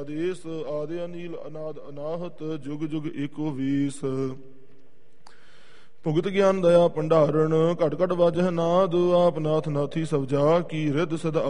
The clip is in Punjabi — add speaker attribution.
Speaker 1: ਆਦੇਸ ਆਦਿ ਅਨੀਲ ਅਨਾਦ ਅਨਾਹਤ ਜੁਗ ਜੁਗ ਏਕੋ ਵੀਸ। ਭੁਗਤ ਗਿਆਨ ਦਇਆ ਭੰਡਾਰਨ ਘਟ ਘਟ ਵਾਜਹ ਨਾਦ ਆਪ ਨਾਥ ਨਾਥੀ ਸਭ ਜਾ ਕੀ ਰਿੱਧ ਸਦਾ